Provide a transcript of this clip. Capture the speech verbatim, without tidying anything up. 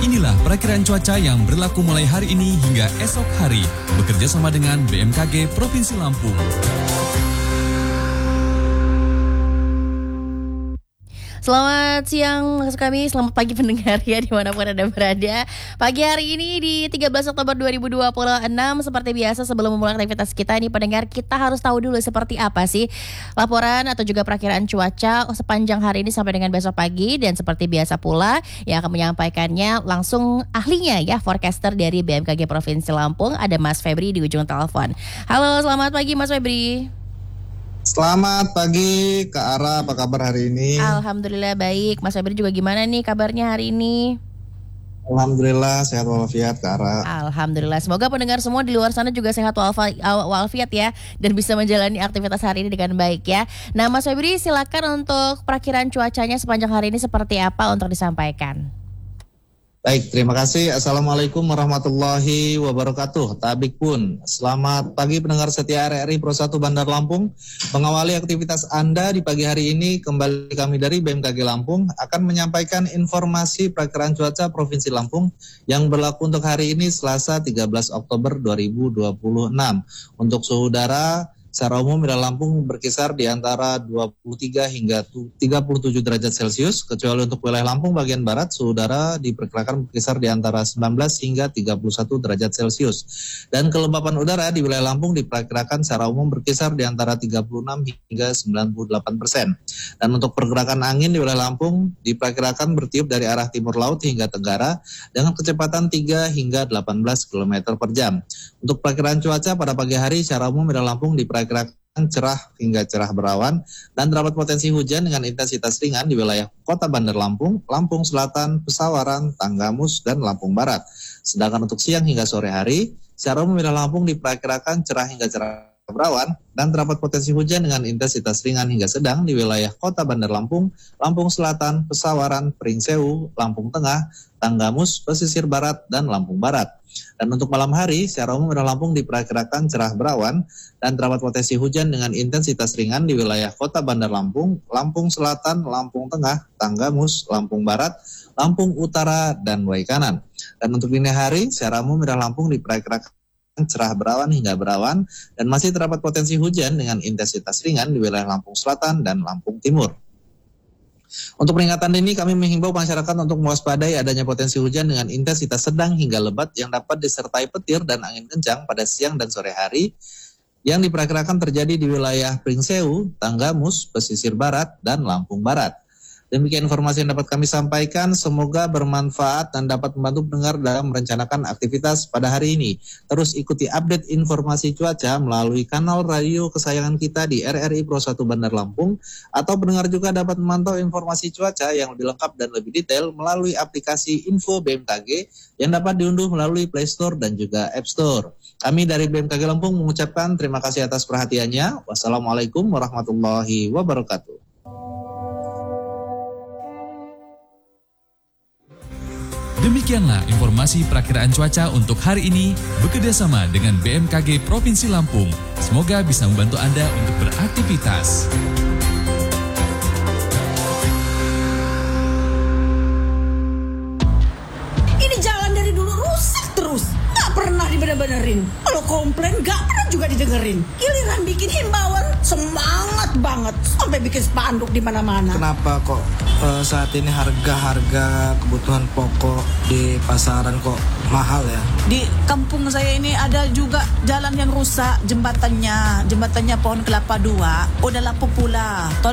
Inilah perakiraan cuaca yang berlaku mulai hari ini hingga esok hari. Bekerja sama dengan B M K G Provinsi Lampung. Selamat siang maksud kami, selamat pagi pendengar ya dimanapun Anda berada. Pagi hari ini di tiga belas Oktober dua ribu dua puluh enam, seperti biasa sebelum memulai aktivitas kita ini pendengar, kita harus tahu dulu seperti apa sih laporan atau juga perakiraan cuaca sepanjang hari ini sampai dengan besok pagi. Dan seperti biasa pula yang akan menyampaikannya langsung ahlinya ya, forecaster dari B M K G Provinsi Lampung, ada Mas Febri di ujung telepon. Halo, selamat pagi Mas Febri. Selamat pagi Kak Ara, apa kabar hari ini? Alhamdulillah baik. Mas Febri juga gimana nih kabarnya hari ini? Alhamdulillah sehat walafiat Kak Ara. Alhamdulillah, semoga pendengar semua di luar sana juga sehat walafiat ya, dan bisa menjalani aktivitas hari ini dengan baik ya. Nah Mas Febri, silakan untuk perakiraan cuacanya sepanjang hari ini seperti apa untuk disampaikan. Baik, terima kasih. Assalamualaikum warahmatullahi wabarakatuh. Tabik pun, selamat pagi pendengar setia R R I Pro satu Bandar Lampung. Mengawali aktivitas Anda di pagi hari ini, kembali kami dari B M K G Lampung akan menyampaikan informasi perakiraan cuaca Provinsi Lampung yang berlaku untuk hari ini Selasa tiga belas Oktober dua ribu dua puluh enam. Untuk suhu udara secara umum wilayah Lampung berkisar di antara dua puluh tiga hingga tiga puluh tujuh derajat Celcius, kecuali untuk wilayah Lampung bagian barat suhu udara diperkirakan berkisar di antara sembilan belas hingga tiga puluh satu derajat Celcius. Dan kelembapan udara di wilayah Lampung diperkirakan secara umum berkisar di antara tiga puluh enam hingga sembilan puluh delapan persen. Dan untuk pergerakan angin di wilayah Lampung diperkirakan bertiup dari arah timur laut hingga tenggara dengan kecepatan tiga hingga delapan belas kilometer per jam. Untuk perakiraan cuaca pada pagi hari secara umum wilayah Lampung diperkirakan Kira-kira cerah hingga cerah berawan dan terdapat potensi hujan dengan intensitas ringan di wilayah Kota Bandar Lampung, Lampung Selatan, Pesawaran, Tanggamus, dan Lampung Barat. Sedangkan untuk siang hingga sore hari, secara umum wilayah Lampung diperkirakan cerah hingga cerah berawan dan terdapat potensi hujan dengan intensitas ringan hingga sedang di wilayah Kota Bandar Lampung, Lampung Selatan, Pesawaran, Pringsewu, Lampung Tengah, Tanggamus, Pesisir Barat, dan Lampung Barat. Dan untuk malam hari, secara umum wilayah Lampung diperkirakan cerah berawan dan terdapat potensi hujan dengan intensitas ringan di wilayah Kota Bandar Lampung, Lampung Selatan, Lampung Tengah, Tanggamus, Lampung Barat, Lampung Utara, dan Waikanan. Dan untuk dini hari, secara umum wilayah Lampung diperkirakan cerah berawan hingga berawan dan masih terdapat potensi hujan dengan intensitas ringan di wilayah Lampung Selatan dan Lampung Timur. Untuk peringatan ini kami menghimbau masyarakat untuk mewaspadai adanya potensi hujan dengan intensitas sedang hingga lebat yang dapat disertai petir dan angin kencang pada siang dan sore hari yang diperkirakan terjadi di wilayah Pringsewu, Tanggamus, Pesisir Barat, dan Lampung Barat. Demikian informasi yang dapat kami sampaikan, semoga bermanfaat dan dapat membantu pendengar dalam merencanakan aktivitas pada hari ini. Terus ikuti update informasi cuaca melalui kanal radio kesayangan kita di R R I Pro satu Bandar Lampung, atau pendengar juga dapat memantau informasi cuaca yang lebih lengkap dan lebih detail melalui aplikasi Info B M K G yang dapat diunduh melalui Play Store dan juga App Store. Kami dari B M K G Lampung mengucapkan terima kasih atas perhatiannya. Wassalamualaikum warahmatullahi wabarakatuh. Demikianlah informasi perakiraan cuaca untuk hari ini bekerjasama dengan B M K G Provinsi Lampung. Semoga bisa membantu Anda untuk beraktivitas. Ini jalan dari dulu rusak terus, gak pernah dibener-benerin. Kalau komplain gak pernah juga didengerin. Giliran bikin himbauan semangat banget, sampai bikin spanduk di mana-mana. Kenapa kok uh, saat ini harga-harga kebutuhan pokok di pasaran kok mahal ya? Di kampung saya ini ada juga jalan yang rusak, jembatannya, jembatannya Pohon Kelapa dua, udah lapuk pula.